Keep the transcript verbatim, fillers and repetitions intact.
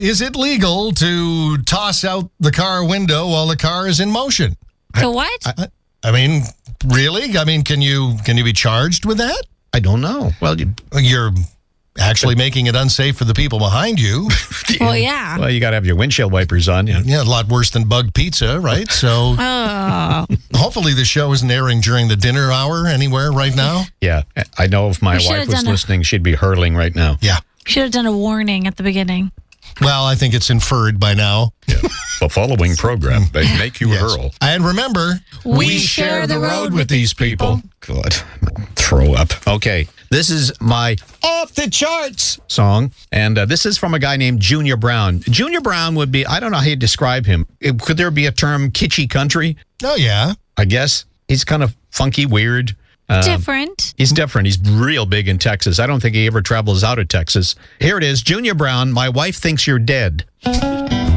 is it legal to toss out the car window while the car is in motion? The what? I, I mean, really? I mean, can you can you be charged with that? I don't know. Well, you, You're actually making it unsafe for the people behind you. Well, yeah. well, you got to have your windshield wipers on. You know? Yeah, a lot worse than bug pizza, right? So Oh. hopefully the show isn't airing during the dinner hour anywhere right now. Yeah, I know if my We should've wife was done a- listening, she'd be hurling right now. Yeah. Should have done a warning at the beginning. Well, I think it's inferred by now. Yeah. The following program may make you Yes. hurl. And remember, We share the road with these people. Good. Throw up. Okay. This is my off the charts song. And uh, this is from a guy named Junior Brown. Junior Brown would be, I don't know how you describe him. It- could there be a term kitschy country? oh yeah. I guess. He's kind of funky, weird. Um, Different. He's different. He's real big in Texas. I don't think he ever travels out of Texas. Here it is. Junior Brown, My Wife Thinks You're Dead.